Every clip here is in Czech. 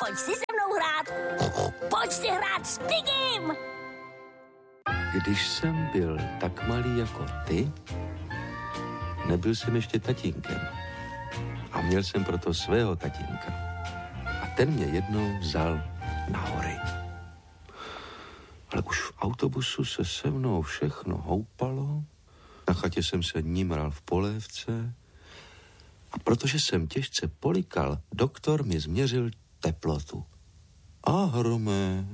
Pojď si se mnou hrát. Pojď si hrát s Pigim. Když jsem byl tak malý jako ty, nebyl jsem ještě tatínkem. A měl jsem proto svého tatínka. A ten mě jednou vzal na hory. Ale už v autobusu se se mnou všechno houpalo. Na chatě jsem se nímral v polévce. A protože jsem těžce polikal, doktor mi změřil teplotu. A hromé,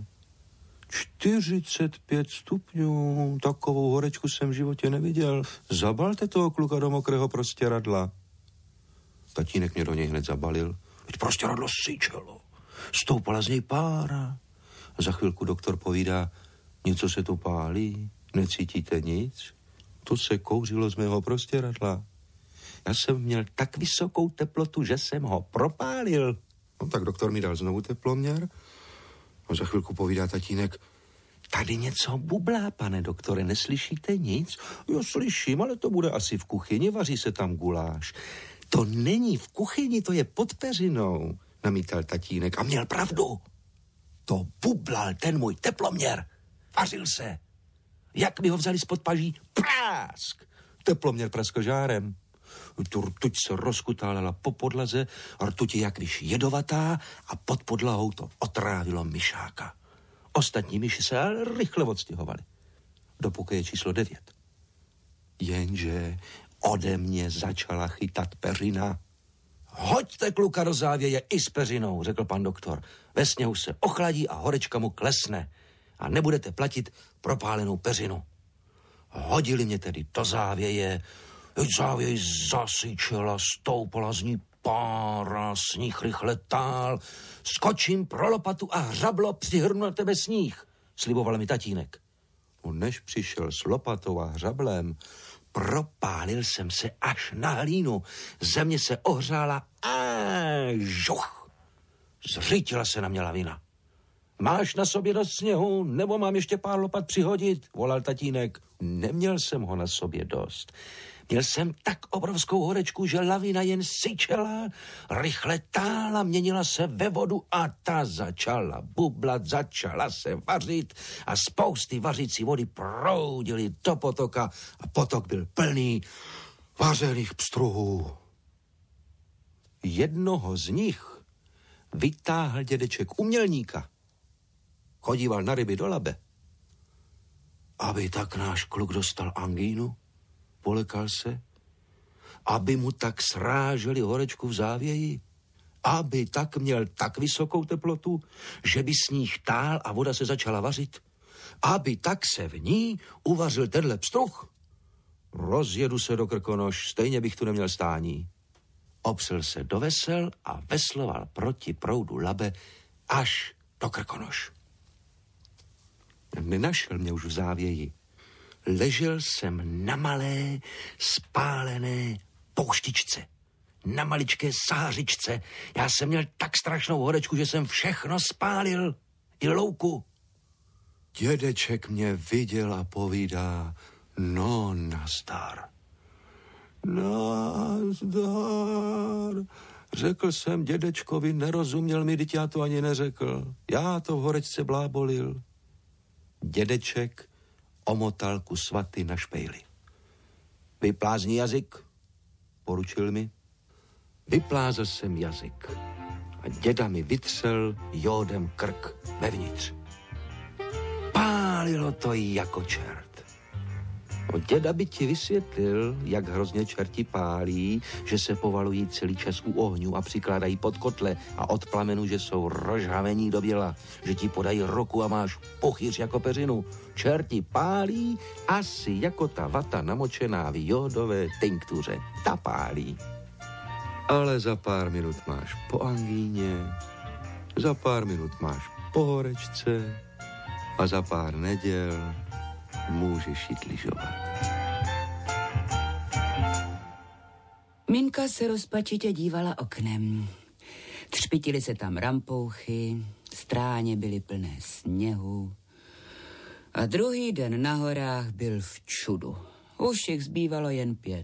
45 stupňů, takovou horečku jsem v životě neviděl. Zabalte toho kluka do mokrého prostěradla. Tatínek mě do něj hned zabalil. Teď prostěradlo syčelo. Stoupala z něj pára. A za chvilku doktor povídá, něco se tu pálí, necítíte nic? To se kouřilo z mého prostěradla. Já jsem měl tak vysokou teplotu, že jsem ho propálil. No tak doktor mi dal znovu teploměr. A za chvilku povídá tatínek, tady něco bublá, pane doktore, neslyšíte nic? Jo, slyším, ale to bude asi v kuchyni, vaří se tam guláš. To není v kuchyni, to je pod peřinou, namítal tatínek a měl pravdu. To bublal ten můj teploměr. Vařil se. Jak mi ho vzali spod paží? Prásk! Teploměr praskl žárem. Rtuť se rozkutálela po podlaze, rtuť je jak když jedovatá a pod podlahou to otrávilo myšáka. Ostatní myši se ale rychle odstěhovali. Do pokoje číslo 9. Jenže ode mě začala chytat peřina. Hoďte kluka do závěje i s peřinou, řekl pan doktor. Ve sněhu se ochladí a horečka mu klesne a nebudete platit propálenou peřinu. Hodili mě tedy do závěje, závěj zasyčela, stoupala z ní pára, sníh rychle tál. Skočím pro lopatu a hřablo, přihrnu na tebe sníh, sliboval mi tatínek. No, než přišel s lopatou a hřablem, propálil jsem se až na hlínu. Země se ohřála a žuch. Zřítila se na mě lavina. Máš na sobě dost sněhu, nebo mám ještě pár lopat přihodit? Volal tatínek. Neměl jsem ho na sobě dost. Měl jsem tak obrovskou horečku, že lavina jen syčela, rychle tála, měnila se ve vodu a ta začala bublat, začala se vařit a spousty vařící vody proudily do potoka a potok byl plný vařených pstruhů. Jednoho z nich vytáhl dědeček umělníka. Chodíval na ryby do Labe. Aby tak náš kluk dostal angínu, polekal se, aby mu tak sráželi horečku v závěji, aby tak měl tak vysokou teplotu, že by sníh tál a voda se začala vařit, aby tak se v ní uvařil tenhle pstruh. Rozjedu se do Krkonoš, stejně bych tu neměl stání. Opřel se do vesel a vesloval proti proudu Labe až do Krkonoš. Nenašel mě už v závěji. Ležel jsem na malé, spálené pouštičce. Na maličké sářičce. Já jsem měl tak strašnou horečku, že jsem všechno spálil. I louku. Dědeček mě viděl a povídá, no nazdar. Nazdar. Řekl jsem dědečkovi, nerozuměl mi, teď já to ani neřekl. Já to v horečce blábolil. Dědeček omotal kus vaty na špejli. Vyplázni jazyk, poručil mi. Vyplázl jsem jazyk a děda mi vytřel jódem krk vevnitř. Pálilo to jako čert. Děda by ti vysvětlil, jak hrozně čerti pálí, že se povalují celý čas u ohňu a přikládají pod kotle a od plamenu, že jsou rozžhavení do běla, že ti podají roku a máš pochyř jako peřinu. Čerti pálí asi jako ta vata namočená v jódové tinktuře. Ta pálí. Ale za pár minut máš po angíně, za pár minut máš po horečce a za pár neděl můžeš jít lyžovat. Minka se rozpačitě dívala oknem. Třpitily se tam rampouchy, stráně byly plné sněhu. A druhý den na horách byl v čudu. Už jich zbývalo jen 5.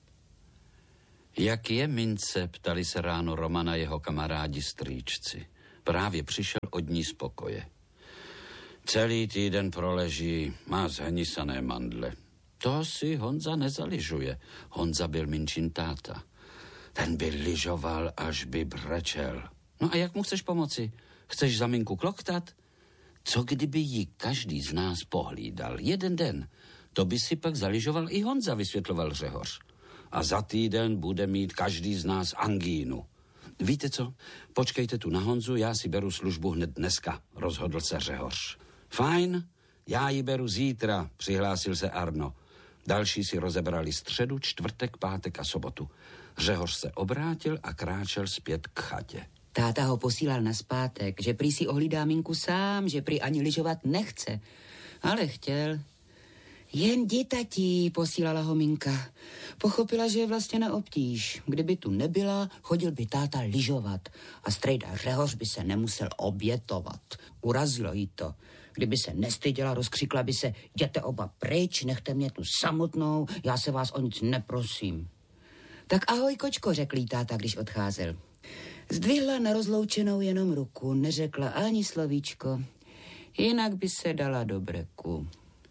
Jak je, Mince, ptali se ráno Romana jeho kamarádi strýčci. Právě přišel od ní z pokoje. Celý týden proleží, má zhenisané mandle. To si Honza nezaližuje. Honza byl Minčin táta. Ten by lyžoval, až by brečel. No a jak mu chceš pomoci? Chceš za Minku kloktat? Co kdyby ji každý z nás pohlídal jeden den? To by si pak zaližoval i Honza, vysvětloval Řehoř. A za týden bude mít každý z nás angínu. Víte co? Počkejte tu na Honzu, já si beru službu hned dneska, rozhodl se Řehoř. Fajn, já ji beru zítra, přihlásil se Arno. Další si rozebrali středu, čtvrtek, pátek a sobotu. Řehoř se obrátil a kráčel zpět k chatě. Táta ho posílal nazpátek, že prý si ohlídá Minku sám, že prý ani lyžovat nechce. Ale chtěl. Jen jdi, tatí, posílala ho Minka. Pochopila, že je vlastně na obtíž. Kdyby tu nebyla, chodil by táta lyžovat a strejda Řehoř by se nemusel obětovat. Urazilo jí to. Kdyby se nestyděla, rozkřikla by se: jděte oba pryč, nechte mě tu samotnou, já se vás o nic neprosím. Tak ahoj, kočko, řekl jí táta, když odcházel. Zdvihla na rozloučenou jenom ruku, neřekla ani slovíčko. Jinak by se dala do breku.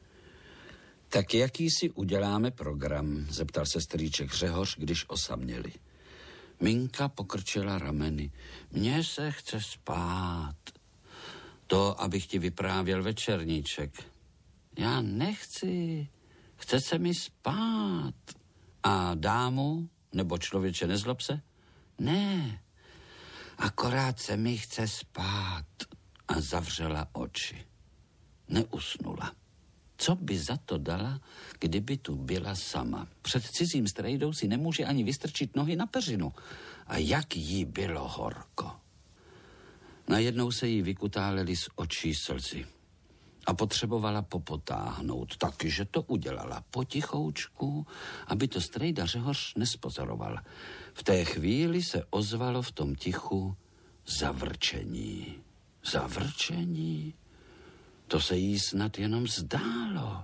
Tak jaký si uděláme program, zeptal se strýček Řehoř, když osaměli. Minka pokrčila rameny. Mně se chce spát. To, abych ti vyprávěl večerníček. Já nechci. Chce se mi spát. A dámu, nebo člověče, nezlob se? Ne. Akorát se mi chce spát. A zavřela oči. Neusnula. Co by za to dala, kdyby tu byla sama? Před cizím strejdou si nemůže ani vystrčit nohy na peřinu. A jak jí bylo horko. Najednou se jí vykutálely z očí slzy. A potřebovala popotáhnout. Taky, že to udělala potichoučku, aby to strejda Řehoř nespozoroval. V té chvíli se ozvalo v tom tichu zavrčení. Zavrčení? To se jí snad jenom zdálo.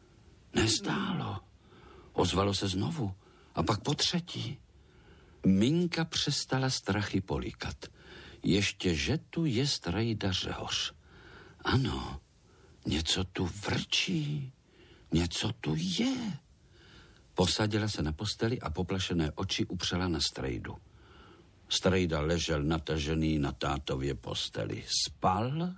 Nezdálo. Ozvalo se znovu. A pak po třetí. Minka přestala strachy polikat. Ještě, že tu je strejda Řehoř. Ano, něco tu vrčí. Něco tu je. Posadila se na posteli a poplašené oči upřela na strejdu. Strejda ležel natažený na tátově posteli. Spal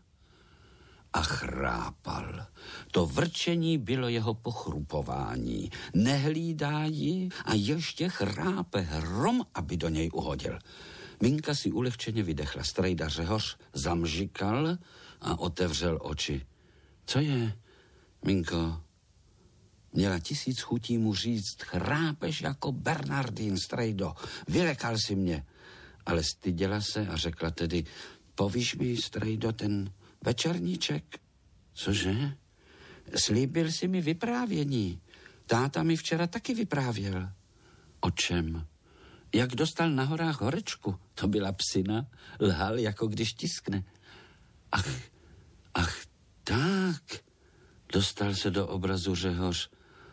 a chrápal. To vrčení bylo jeho pochrupování. Nehlídá ji a ještě chrápe hrom, aby do něj uhodil. Minka si ulehčeně vydechla. Strejda Řehoř zamžikal a otevřel oči. Co je, Minko? Měla 1000 chutí mu říct: chrápeš jako Bernardín, strejdo, vylekal si mě. Ale styděla se a řekla tedy: povíš mi, strejdo, ten večerníček? Cože? Slíbil si mi vyprávění. Táta mi včera taky vyprávěl. O čem? Jak dostal na horách horečku. To byla psina. Lhal, jako když tiskne. Ach, tak. Dostal se do obrazu Řehoř.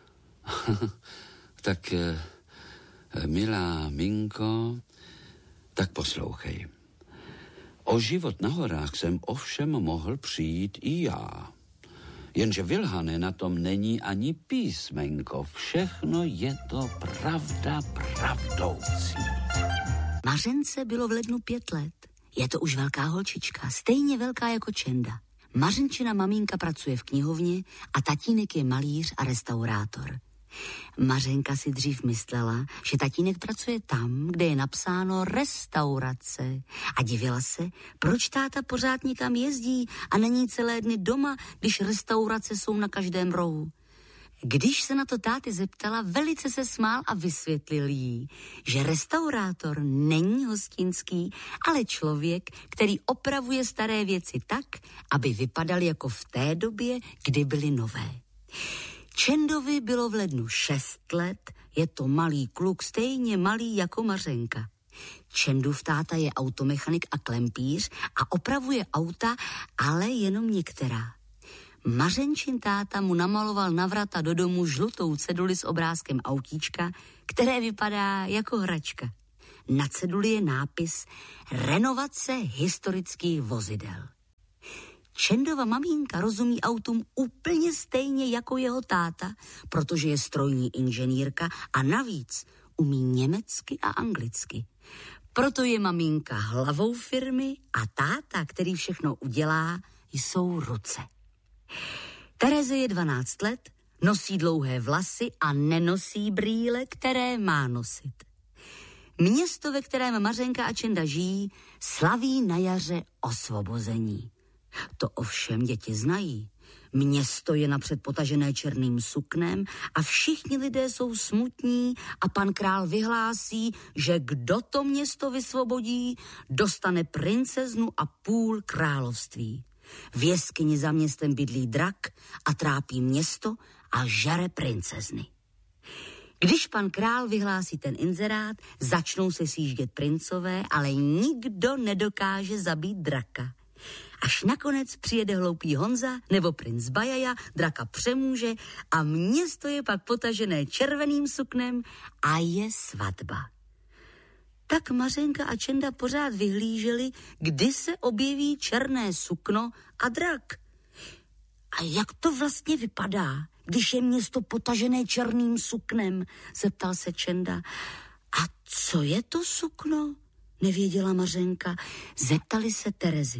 Tak, milá Minko, tak poslouchej. O život na horách jsem ovšem mohl přijít i já. Jenže vylhané na tom není ani písmenko. Všechno je to pravda pravdoucí. Mařence bylo v lednu 5 let. Je to už velká holčička, stejně velká jako Čenda. Mařenčina maminka pracuje v knihovně a tatínek je malíř a restaurátor. Mařenka si dřív myslela, že tatínek pracuje tam, kde je napsáno restaurace, a divila se, proč táta pořád někam jezdí a není celé dny doma, když restaurace jsou na každém rohu. Když se na to táty zeptala, velice se smál a vysvětlil jí, že restaurátor není hostinský, ale člověk, který opravuje staré věci tak, aby vypadaly jako v té době, kdy byly nové. Čendovi bylo v lednu 6 let, je to malý kluk, stejně malý jako Mařenka. Čendův táta je automechanik a klempíř a opravuje auta, ale jenom některá. Mařenčin táta mu namaloval na vrata do domu žlutou ceduli s obrázkem autíčka, které vypadá jako hračka. Na ceduli je nápis Renovace historických vozidel. Čendova maminka rozumí autům úplně stejně jako jeho táta, protože je strojní inženýrka a navíc umí německy a anglicky. Proto je maminka hlavou firmy a táta, který všechno udělá, jsou ruce. Tereze je 12 let, nosí dlouhé vlasy a nenosí brýle, které má nosit. Město, ve kterém Mařenka a Čenda žijí, slaví na jaře osvobození. To ovšem děti znají. Město je napřed potažené černým suknem a všichni lidé jsou smutní a pan král vyhlásí, že kdo to město vysvobodí, dostane princeznu a půl království. V jeskyni za městem bydlí drak a trápí město a žere princezny. Když pan král vyhlásí ten inzerát, začnou se sjíždět princové, ale nikdo nedokáže zabít draka. Až nakonec přijede hloupý Honza nebo princ Bajaja, draka přemůže a město je pak potažené červeným suknem a je svatba. Tak Mařenka a Čenda pořád vyhlíželi, kdy se objeví černé sukno a drak. A jak to vlastně vypadá, když je město potažené černým suknem, zeptal se Čenda. A co je to sukno? Nevěděla Mařenka. Zeptali se Terezy.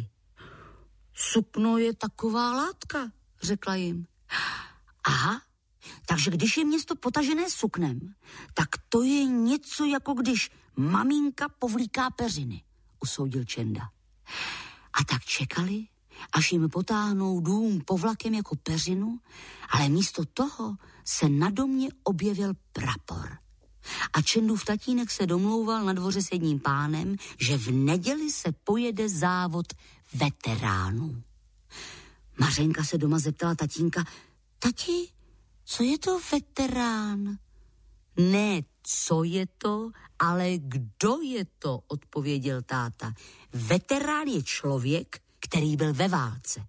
Sukno je taková látka, řekla jim. Aha, takže když je město potažené suknem, tak to je něco jako když maminka povlíká peřiny, usoudil Čenda. A tak čekali, až jim potáhnou dům povlakem jako peřinu, ale místo toho se na domě objevil prapor. A Čendův tatínek se domlouval na dvoře s jedním pánem, že v neděli se pojede závod veteránů. Mařenka se doma zeptala tatínka, tati, co je to veterán? Ne, co je to, ale kdo je to, odpověděl táta. Veterán je člověk, který byl ve válce.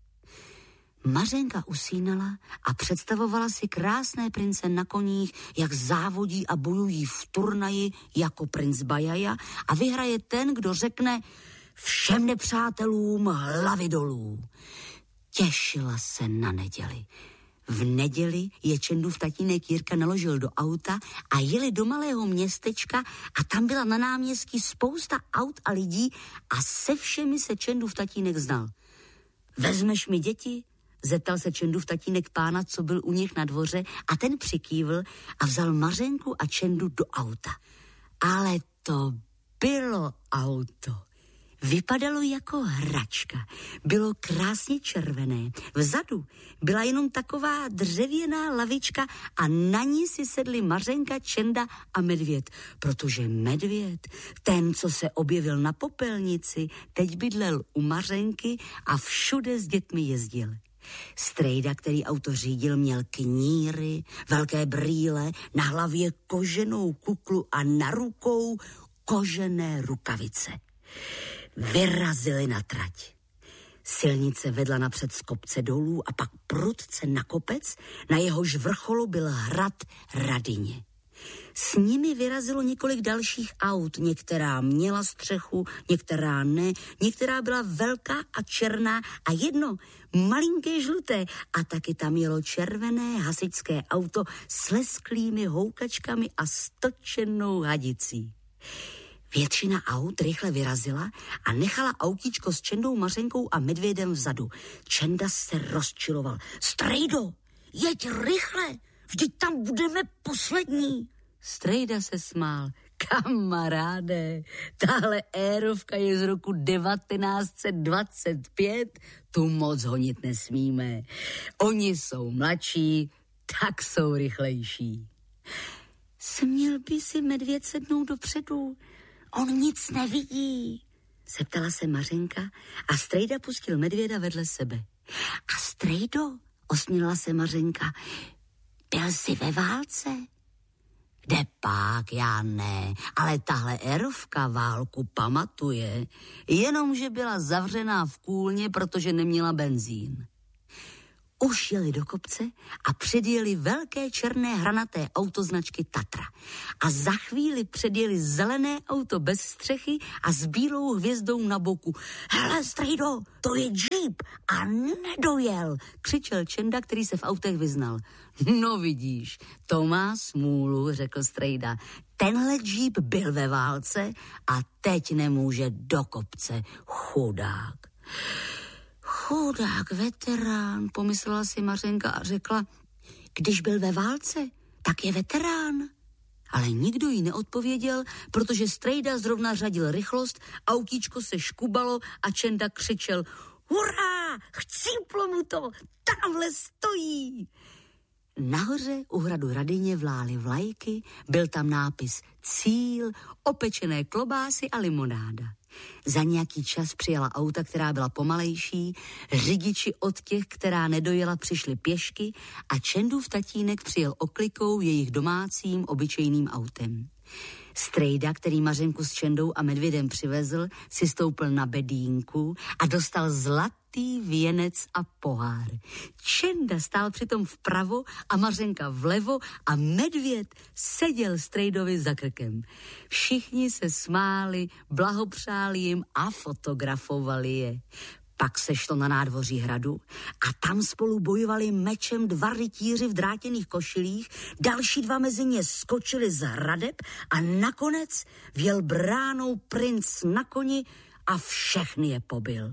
Mařenka usínala a představovala si krásné prince na koních, jak závodí a bojují v turnaji jako princ Bajaja a vyhraje ten, kdo řekne všem nepřátelům hlavy dolů. Těšila se na neděli. V neděli je Čendův tatínek Jirka naložil do auta a jeli do malého městečka a tam byla na náměstí spousta aut a lidí a se všemi se Čendův tatínek znal. Vezmeš mi děti? Zeptal se Čendův tatínek pána, co byl u nich na dvoře a ten přikývl a vzal Mařenku a Čendu do auta. Ale to bylo auto. Vypadalo jako hračka. Bylo krásně červené. Vzadu byla jenom taková dřevěná lavička a na ní si sedli Mařenka, Čenda a medvěd. Protože medvěd, ten, co se objevil na popelnici, teď bydlel u Mařenky a všude s dětmi jezdil. Strejda, který auto řídil, měl kníry, velké brýle, na hlavě koženou kuklu a na rukou kožené rukavice. Vyrazili na trať. Silnice vedla napřed z kopce dolů a pak prudce na kopec, na jehož vrcholu byl hrad Radyně. S nimi vyrazilo několik dalších aut, některá měla střechu, některá ne, některá byla velká a černá a jedno malinké žluté a taky tam jelo červené hasičské auto s lesklými houkačkami a stočenou hadicí. Většina aut rychle vyrazila a nechala autíčko s Čendou, Mařenkou a medvědem vzadu. Čenda se rozčiloval. Strejdo, jeď rychle, vždyť tam budeme poslední. Strejda se smál. Kamaráde, tahle érovka je z roku 1925, tu moc honit nesmíme. Oni jsou mladší, tak jsou rychlejší. Směl by si medvěd sednout dopředu, on nic nevidí, zeptala se Mařenka a Strejda pustil medvěda vedle sebe. A Strejdo, osměla se Mařenka, byl jsi ve válce? Kde pak, já ne, ale tahle érovka válku pamatuje, jenomže byla zavřená v kůlně, protože neměla benzín. Už jeli do kopce a předjeli velké černé hranaté auto značky Tatra. A za chvíli předjeli zelené auto bez střechy a s bílou hvězdou na boku. Hele, strejdo, to je džíp a nedojel, křičel Čenda, který se v autech vyznal. No vidíš, to má smůlu, řekl strejda. Tenhle džíp byl ve válce a teď nemůže do kopce, chudák. Chudák veterán, pomyslela si Mařenka a řekla, když byl ve válce, tak je veterán. Ale nikdo jí neodpověděl, protože strejda zrovna řadil rychlost, autíčko se škubalo a Čenda křičel, hurá, chcíplo mu to, tamhle stojí. Nahoře u hradu Radyně vlály vlajky, byl tam nápis Cíl, opečené klobásy a limonáda. Za nějaký čas přijela auta, která byla pomalejší, řidiči od těch, která nedojela, přišli pěšky a Čendův tatínek přijel oklikou jejich domácím obyčejným autem. Strejda, který Mařenku s Čendou a medvědem přivezl, si stoupil na bedínku a dostal zlatý věnec a pohár. Čenda stál přitom vpravo a Mařenka vlevo a medvěd seděl strejdovi za krkem. Všichni se smáli, blahopřáli jim a fotografovali je. Pak se šlo na nádvoří hradu a tam spolu bojovali mečem 2 rytíři v drátěných košilích, další 2 mezi ně skočili z hradeb a nakonec vjel bránou princ na koni a všechny je pobil.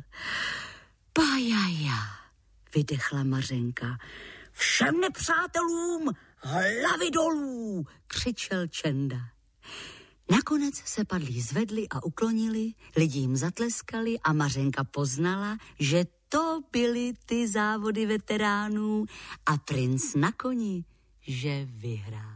Pajaja, vydechla Mařenka. Všem nepřátelům hlavy dolů, křičel Čenda. Nakonec se padlí zvedli a uklonili, lidi jim zatleskali a Mařenka poznala, že to byly ty závody veteránů a princ na koni, že vyhrál.